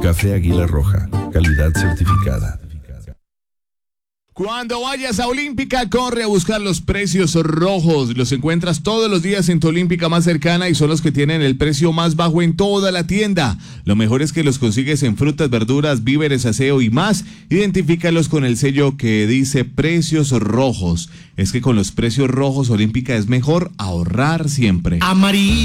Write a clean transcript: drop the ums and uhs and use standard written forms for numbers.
Café Águila Roja, calidad certificada. Cuando vayas a Olímpica, corre a buscar los precios rojos. Los encuentras todos los días en tu Olímpica más cercana y son los que tienen el precio más bajo en toda la tienda. Lo mejor es que los consigues en frutas, verduras, víveres, aseo y más. Identifícalos con el sello que dice precios rojos. Es que con los precios rojos Olímpica es mejor ahorrar siempre. Amarillo.